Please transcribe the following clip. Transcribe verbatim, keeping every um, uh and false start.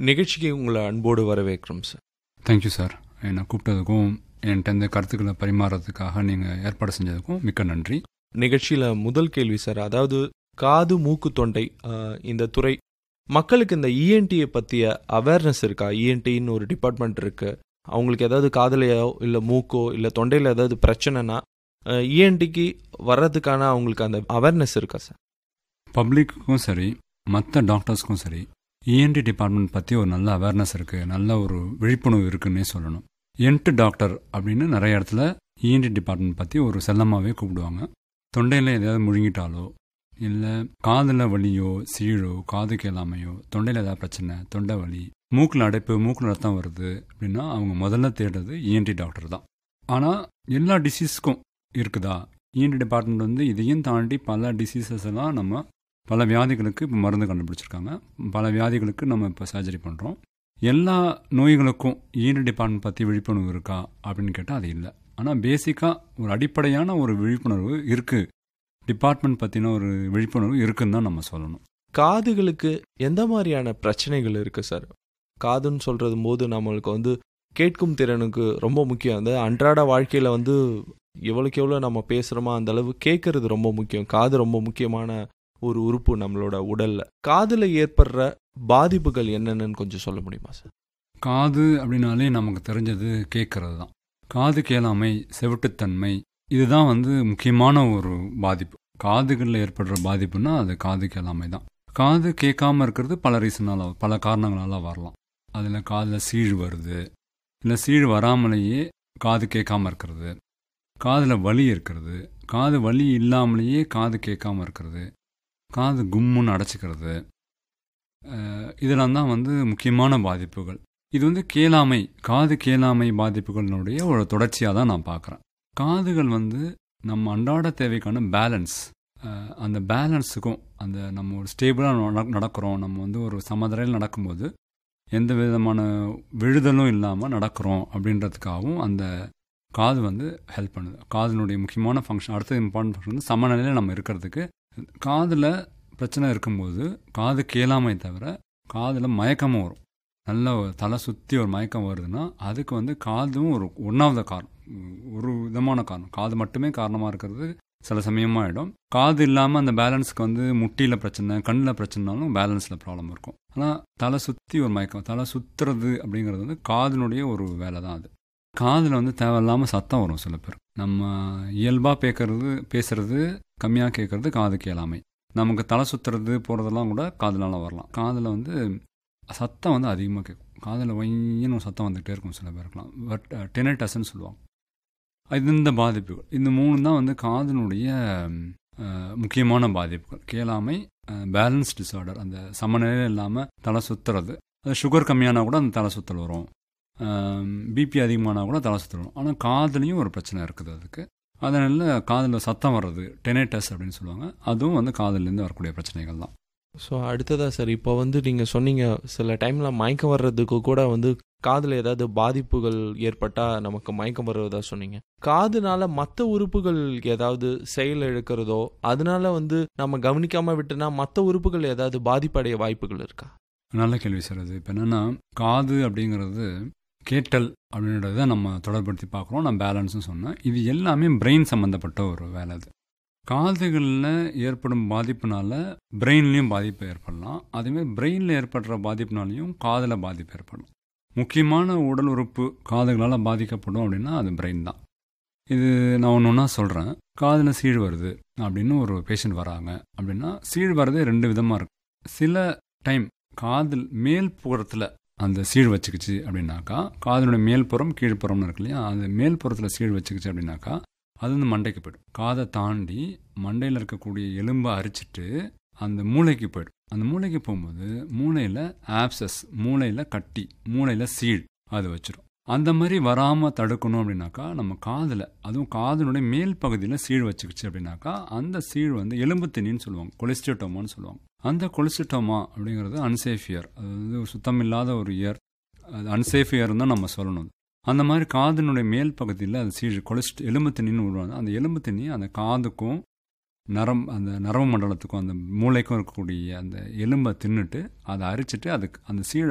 நிகழ்ச்சிக்கு உங்களை அன்போடு வரவேற்கிறோம் சார். Thank you sir. என்னை கூப்பிட்டதுக்கும் என்கிட்ட இந்த கருத்துக்களை பரிமாறதுக்காக நீங்கள் ஏற்பாடு செஞ்சதுக்கும் மிக்க நன்றி. நிகழ்ச்சியில் முதல் கேள்வி சார், அதாவது காது மூக்கு தொண்டை இந்த துறை மக்களுக்கு இந்த இஎன்டியை பற்றிய அவேர்னஸ் இருக்கா? இஎன்டின்னு ஒரு டிபார்ட்மெண்ட் இருக்குது, அவங்களுக்கு ஏதாவது காதலையோ இல்லை மூக்கோ இல்லை தொண்டையில் ஏதாவது பிரச்சனைனா இஎன்டிக்கு வர்றதுக்கான அவங்களுக்கு அந்த அவேர்னஸ் இருக்கா சார்? பப்ளிக்குக்கும் சரி மற்ற டாக்டர்ஸ்க்கும் சரி இஎன்டி டிபார்ட்மெண்ட் பற்றி ஒரு நல்ல அவேர்னஸ் இருக்குது, நல்ல ஒரு விழிப்புணர்வு இருக்குன்னே சொல்லணும். என்ட்டு டாக்டர் அப்படின்னு நிறைய இடத்துல இஎன்டி டிபார்ட்மெண்ட் பற்றி ஒரு செல்லமாகவே கூப்பிடுவாங்க. தொண்டையில் எதாவது முழுங்கிட்டாலோ இல்லை காதில் வலியோ சீழோ காது கேளாமையோ தொண்டையில் ஏதாவது பிரச்சனை, தொண்டை வலி, மூக்கில் அடைப்பு, மூக்கில் ரத்தம் வருது அப்படின்னா அவங்க முதல்ல தேடுறது இஎன்டி டாக்டர் தான். ஆனால் எல்லா டிசீஸ்க்கும் இருக்குதா? இஎன்டி டிபார்ட்மெண்ட் வந்து இதையும் தாண்டி பல டிசீசஸ் எல்லாம் நம்ம பல வியாதிகளுக்கு இப்போ மருந்து கண்டுபிடிச்சிருக்காங்க. பல வியாதிகளுக்கு நம்ம இப்போ சர்ஜரி பண்ணுறோம். எல்லா நோய்களுக்கும் இஎன்டி டிபார்ட்மெண்ட் பற்றி விழிப்புணர்வு இருக்கா அப்படின்னு கேட்டால் அது இல்லை. ஆனால் பேசிக்காக ஒரு அடிப்படையான ஒரு விழிப்புணர்வு இருக்குது, டிபார்ட்மெண்ட் பற்றின ஒரு விழிப்புணர்வு இருக்குன்னு தான் நம்ம சொல்லணும். காதுகளுக்கு எந்த மாதிரியான பிரச்சனைகள் இருக்குது சார்? காதுன்னு சொல்கிறது போது நம்மளுக்கு வந்து கேட்கும் திறனுக்கு ரொம்ப முக்கியம். அந்த அன்றாட வாழ்க்கையில் வந்து எவ்வளோக்கு எவ்வளோ நம்ம பேசுகிறோமோ அந்த அளவு கேட்கறது ரொம்ப முக்கியம். காது ரொம்ப முக்கியமான ஒரு உறுப்பு நம்மளோட உடல்ல. காதுல ஏற்படுற பாதிப்புகள் என்னென்னு கொஞ்சம் சொல்ல முடியுமா சார்? காது அப்படின்னாலே நமக்கு தெரிஞ்சது கேட்கறது தான். காது கேளாமை, செவிட்டுத்தன்மை, இதுதான் வந்து முக்கியமான ஒரு பாதிப்பு. காதுகளில் ஏற்படுற பாதிப்புன்னா அது காது கேளாமை தான். காது கேட்காம இருக்கிறது பல ரீசனால, பல காரணங்களால வரலாம். அதில் காதில் சீழ் வருது, இல்லை சீழ் வராமலேயே காது கேட்காம இருக்கிறது, காதில் வலி இருக்கிறது, காது வலி இல்லாமலேயே காது கேட்காம இருக்கிறது, காது கும்முன்னு அடைச்சிக்கிறது, இதெல்லாம் தான் வந்து முக்கியமான பாதிப்புகள். இது வந்து கேளாமை, காது கேளாமை பாதிப்புகளினுடைய ஒரு தொடர்ச்சியாக தான் நான் பார்க்குறேன். காதுகள் வந்து நம்ம அன்றாட தேவைக்கான பேலன்ஸ், அந்த பேலன்ஸுக்கும் அந்த நம்ம ஒரு ஸ்டேபிளாக நடக்கிறோம், நம்ம வந்து ஒரு சமதரையில் நடக்கும்போது எந்த விதமான விழுதலும் இல்லாமல் நடக்கிறோம் அப்படின்றதுக்காகவும் அந்த காது வந்து ஹெல்ப் பண்ணுது. காதினுடைய முக்கியமான ஃபங்க்ஷன், அடுத்த இம்பார்ட்டன்ட் ஃபங்க்ஷன் வந்து சமநிலையில் நம்ம இருக்கிறதுக்கு. காதில் பிரச்சனை இருக்கும்போது காது கேளாமை தவிர காதில் மயக்கமும் வரும். நல்ல தலை சுற்றி ஒரு மயக்கம் வருதுன்னா அதுக்கு வந்து காதும் ஒரு ஒன்றாவது காரணம், ஒரு விதமான காரணம். காது மட்டுமே காரணமாக இருக்கிறது சில சமயமாக ஆகிடும். காது இல்லாமல் அந்த பேலன்ஸுக்கு வந்து முட்டியில் பிரச்சனை, கண்ணில் பிரச்சனைனாலும் பேலன்ஸில் ப்ராப்ளம் இருக்கும். ஆனால் தலை சுற்றி ஒரு மயக்கம், தலை சுற்றுறது அப்படிங்கிறது வந்து காதினுடைய ஒரு வேலை தான். அது காதில் வந்து தேவையில்லாமல் சத்தம் வரும். சில பேர் நம்ம இயல்பாக பேக்கிறது பேசுறது கம்மியாக கேட்கறது காது கேளாமை. நமக்கு தலை சுற்றுறது போகிறதெல்லாம் கூட காதுனால வரலாம். காதில் வந்து சத்தம் வந்து அதிகமாக கேட்கும், காதில் வையின்னு ஒரு சத்தம் வந்துகிட்டே இருக்கும் சில பேருக்குலாம். பட் டெனட்டஸ்ன்னு சொல்லுவாங்க. இது இந்த பாதிப்புகள், இந்த மூணு தான் வந்து காதினுடைய முக்கியமான பாதிப்புகள். கேளாமை, பேலன்ஸ் டிஸார்டர், அந்த சமநிலையில் இல்லாமல் தலை சுற்றுறது. அது சுகர் கம்மியானால் கூட அந்த தலை சுற்றல் வரும், பிபி அதிகமானால் கூட தலை சுற்றல் வரும். ஆனால் காதுலேயும் ஒரு பிரச்சனை இருக்குது அதுக்கு. அதனால காதில் சத்தம் வர்றது டெனட்டஸ் அப்படின்னு சொல்லுவாங்க. அதுவும் வந்து காதுலேருந்து வரக்கூடிய பிரச்சனைகள் தான். ஸோ அடுத்ததாக சார், இப்போ வந்து நீங்கள் சொன்னீங்க சில டைமில் மயக்கம் வர்றதுக்கு கூட வந்து காதில் ஏதாவது பாதிப்புகள் ஏற்பட்டால் நமக்கு மயக்கம் வருவதா சொன்னீங்க. காதுனால மற்ற உறுப்புகள் ஏதாவது செயல் இழக்கிறதோ அதனால வந்து நம்ம கவனிக்காமல் விட்டுனா மற்ற உறுப்புகள் ஏதாவது பாதிப்படைய வாய்ப்புகள் இருக்கா? நல்ல கேள்வி சார். அது இப்போ என்னென்னா, காது அப்படிங்கிறது கேட்டல் அப்படின்றத நம்ம தொடர்படுத்தி பார்க்குறோம். நான் பேலன்ஸ்னு சொன்னேன். இது எல்லாமே பிரெயின் சம்மந்தப்பட்ட ஒரு வேலை. அது காதுகளில் ஏற்படும் பாதிப்புனால பிரெயின்லேயும் பாதிப்பு ஏற்படலாம். அதேமாதிரி பிரெயினில் ஏற்படுற பாதிப்புனாலையும் காதில் பாதிப்பு ஏற்படலாம். முக்கியமான உடல் உறுப்பு காதுகளால் பாதிக்கப்படும் அப்படின்னா அது பிரெயின் தான். இது நான் ஒன்று ஒன்றா சொல்கிறேன். காதில் சீழ் வருது அப்படின்னு ஒரு பேஷண்ட் வராங்க அப்படின்னா, சீழ் வர்றதே ரெண்டு விதமாக இருக்கும். சில டைம் காதில் மேல் புறத்தில் அந்த சீழ் வச்சுக்கிச்சு அப்படின்னாக்கா, காதனுடைய மேல்புறம் கீழ்ப்புறம்னு இருக்கு இல்லையா, அந்த மேல்புறத்தில் சீழ் வச்சுக்கிச்சு அப்படின்னாக்கா அது வந்து மண்டைக்கு போய்டும். காதை தாண்டி மண்டையில் இருக்கக்கூடிய எலும்பை அரிச்சிட்டு அந்த மூளைக்கு போய்டும். அந்த மூளைக்கு போகும்போது மூளையில் ஆப்சஸ், மூளையில் கட்டி, மூளையில் சீழ் அது வச்சிடும். அந்த மாதிரி வராமல் தடுக்கணும் அப்படின்னாக்கா நம்ம காதில், அதுவும் காதனுடைய மேல் பகுதியில் சீழ் வச்சுக்கிச்சு அப்படின்னாக்கா அந்த சீழ் வந்து எலும்பு திணின்னு சொல்லுவாங்க, கொலிஸ்டியோட்டோமான்னு சொல்லுவாங்க. அந்த கொலிஸ்டியோட்டோமா அப்படிங்கிறது அன்சேஃப் இயர், அது வந்து சுத்தமில்லாத ஒரு இயர், அது அன்சேஃப் இயர் தான் நம்ம சொல்லணும். அந்த மாதிரி காதினுடைய மேல் பகுதியில் அது சீழ் கொலிஸ்ட் எலும்பு திணின்னு உருவாங்க. அந்த எலும்பு திணி அந்த காதுக்கும் நரம் அந்த நரம்பு மண்டலத்துக்கும் அந்த மூளைக்கும் இருக்கக்கூடிய அந்த எலும்பை தின்னுட்டு அதை அரிச்சிட்டு அதுக்கு அந்த சீழை